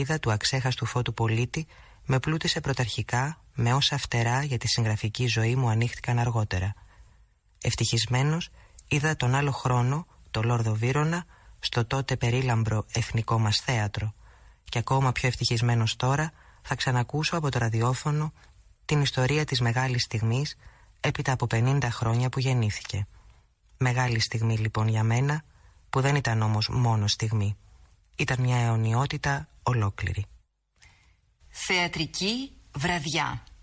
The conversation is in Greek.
σελίδα του αξέχαστου Φώτου Πολίτη με πλούτησε πρωταρχικά με όσα φτερά για τη συγγραφική ζωή μου ανοίχτηκαν αργότερα. Ευτυχισμένος είδα τον άλλο χρόνο το Λόρδο Βύρωνα στο τότε περίλαμπρο εθνικό μας θέατρο, και ακόμα πιο ευτυχισμένος τώρα θα ξανακούσω από το ραδιόφωνο την ιστορία της μεγάλης στιγμής έπειτα από 50 χρόνια που γεννήθηκε. Μεγάλη στιγμή λοιπόν για μένα, που δεν ήταν όμως μόνο στιγμή. Ήταν μια αιωνιότητα ολόκληρη. Θεατρική βραδιά.